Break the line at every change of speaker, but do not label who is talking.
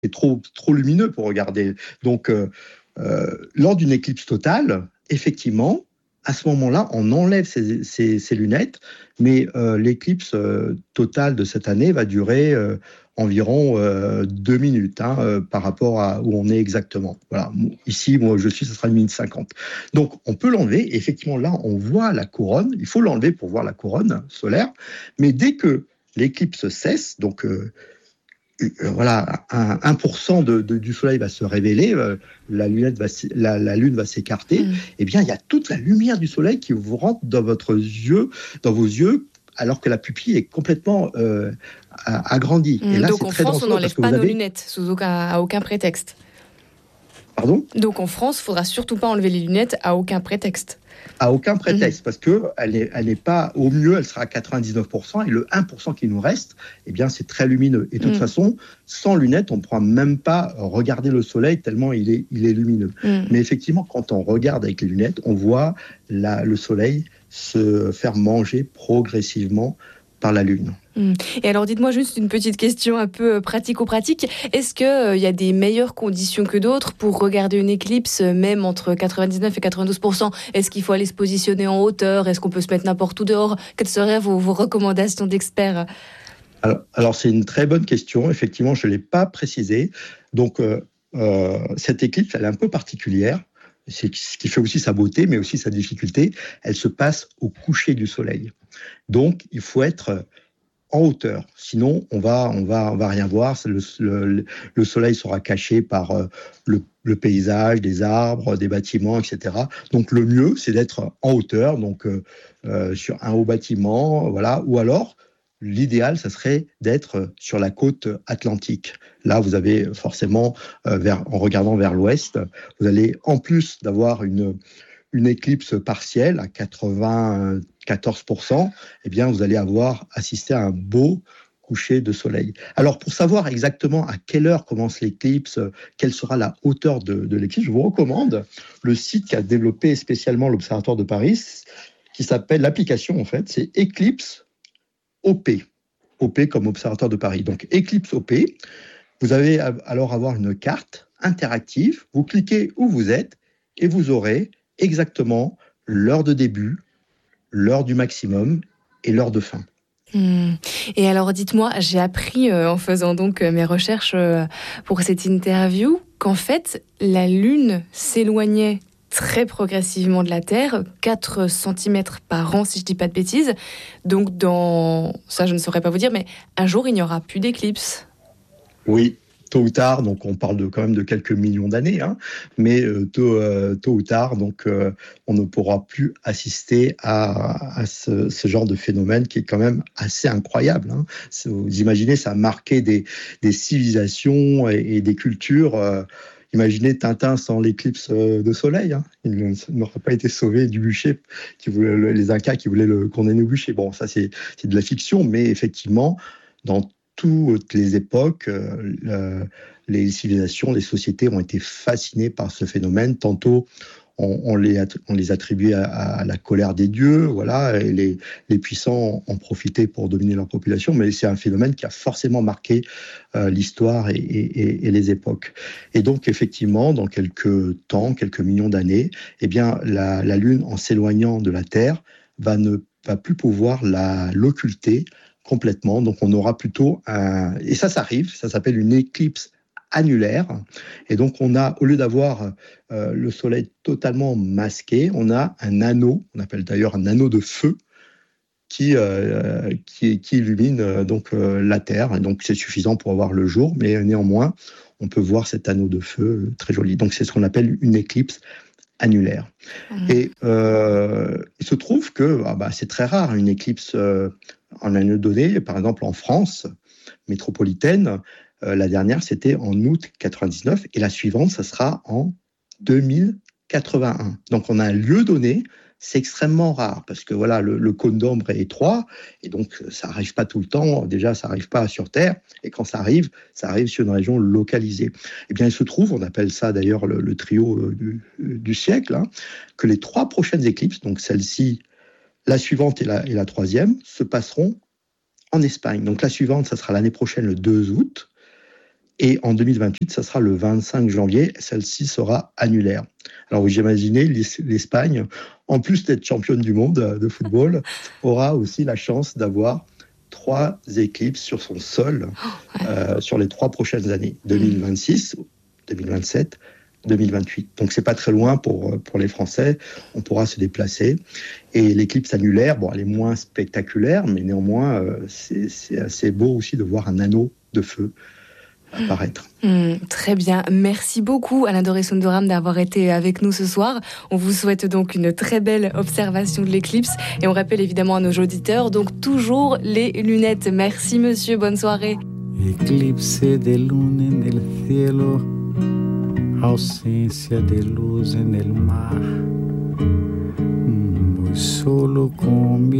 trop lumineux pour regarder. Donc, lors d'une éclipse totale, effectivement, à ce moment-là, on enlève ces lunettes, mais l'éclipse totale de cette année va durer environ 2 minutes par rapport à où on est exactement. Voilà. Ici, moi, ça sera 1 minute 50. Donc, on peut l'enlever. Effectivement, là, on voit la couronne. Il faut l'enlever pour voir la couronne solaire. Mais dès que l'éclipse cesse, donc voilà, 1% du Soleil va se révéler, la Lune va s'écarter, et bien il y a toute la lumière du Soleil qui vous rentre dans vos yeux, alors que la pupille est complètement agrandie.
Et là, donc en France, on n'enlève pas nos lunettes à aucun prétexte.
Pardon ?
Donc en France, il ne faudra surtout pas enlever les lunettes à aucun prétexte.
À aucun prétexte, parce qu'elle n'est pas, au mieux, elle sera à 99%, et le 1% qui nous reste, eh bien, c'est très lumineux. Et de toute façon, sans lunettes, on ne pourra même pas regarder le Soleil tellement il est lumineux. Mais effectivement, quand on regarde avec les lunettes, on voit le Soleil se faire manger progressivement par la Lune.
Et alors, dites-moi juste une petite question un peu pratico-pratique. Est-ce qu'il y a des meilleures conditions que d'autres pour regarder une éclipse, même entre 99 et 92%? Est-ce qu'il faut aller se positionner en hauteur? Est-ce qu'on peut se mettre n'importe où dehors? Quelles seraient vos recommandations d'experts?
Alors, c'est une très bonne question. Effectivement, je ne l'ai pas précisé. Donc, cette éclipse, elle est un peu particulière. C'est ce qui fait aussi sa beauté, mais aussi sa difficulté. Elle se passe au coucher du Soleil. Donc, il faut être en hauteur. Sinon, on va rien voir. Le Soleil sera caché par le paysage, des arbres, des bâtiments, etc. Donc, le mieux, c'est d'être en hauteur, donc sur un haut bâtiment, voilà. Ou alors, l'idéal, ça serait d'être sur la côte atlantique. Là, vous avez forcément, en regardant vers l'ouest, vous allez, en plus d'avoir une éclipse partielle à 94%, eh bien, vous allez avoir assisté à un beau coucher de soleil. Alors, pour savoir exactement à quelle heure commence l'éclipse, quelle sera la hauteur de l'éclipse, je vous recommande le site qu'a développé spécialement l'Observatoire de Paris, qui s'appelle, l'application en fait, c'est Eclipse OP. OP comme Observatoire de Paris. Donc, Eclipse OP. Vous allez alors avoir une carte interactive. Vous cliquez où vous êtes et vous aurez exactement l'heure de début, l'heure du maximum et l'heure de fin.
Et alors, dites-moi, j'ai appris en faisant donc mes recherches pour cette interview qu'en fait, la Lune s'éloignait très progressivement de la Terre, 4 cm par an, si je ne dis pas de bêtises. Donc, ça, je ne saurais pas vous dire, mais un jour, il n'y aura plus d'éclipse.
Oui, tôt ou tard, donc on parle quand même de quelques millions d'années, mais tôt ou tard, donc on ne pourra plus assister à ce genre de phénomène qui est quand même assez incroyable. Vous imaginez, ça a marqué des civilisations et des cultures. Imaginez Tintin sans l'éclipse de soleil. Il n'aurait pas été sauvé du bûcher, les Incas qui voulaient le condamner au bûcher. Bon, ça c'est de la fiction, mais effectivement, dans toutes les époques, les civilisations, les sociétés ont été fascinées par ce phénomène. Tantôt, on les attribuait à la colère des dieux, voilà, et les puissants en profitaient pour dominer leur population, mais c'est un phénomène qui a forcément marqué l'histoire et les époques. Et donc, effectivement, dans quelques millions d'années, eh bien, la Lune, en s'éloignant de la Terre, va plus pouvoir l'occulter complètement. Donc, on aura plutôt et ça arrive, ça s'appelle une éclipse annulaire. Et donc, on a, au lieu d'avoir le Soleil totalement masqué, on a un anneau, on appelle d'ailleurs un anneau de feu, qui illumine la Terre. Et donc, c'est suffisant pour voir le jour, mais néanmoins, on peut voir cet anneau de feu très joli. Donc, c'est ce qu'on appelle une éclipse annulaire. Et il se trouve que c'est très rare, une éclipse en année donnée. Par exemple, en France métropolitaine, la dernière, c'était en août 99, et la suivante, ça sera en 2081. Donc, on a un lieu donné. C'est extrêmement rare, parce que voilà, le cône d'ombre est étroit, et donc ça n'arrive pas tout le temps. Déjà, ça n'arrive pas sur Terre, et quand ça arrive sur une région localisée. Eh bien, il se trouve, on appelle ça d'ailleurs le trio du siècle, que les 3 prochaines éclipses, donc celle-ci, la suivante et la troisième, se passeront en Espagne. Donc la suivante, ça sera l'année prochaine, le 2 août, Et en 2028, ça sera le 25 janvier. Celle-ci sera annulaire. Alors, vous imaginez, l'Espagne, en plus d'être championne du monde de football, aura aussi la chance d'avoir 3 équipes sur son sol sur les 3 prochaines années, 2026, 2027, 2028. Donc, c'est pas très loin pour les Français. On pourra se déplacer. Et l'éclipse annulaire, bon, elle est moins spectaculaire, mais néanmoins, c'est assez beau aussi de voir un anneau de feu apparaître.
Très bien. Merci beaucoup, Alain Doré Sundaram, d'avoir été avec nous ce soir. On vous souhaite donc une très belle observation de l'éclipse. Et on rappelle évidemment à nos auditeurs, donc toujours les lunettes. Merci, monsieur. Bonne soirée.
Eclipse de luna en el cielo, ausencia de luz en el mar. Voy solo con mi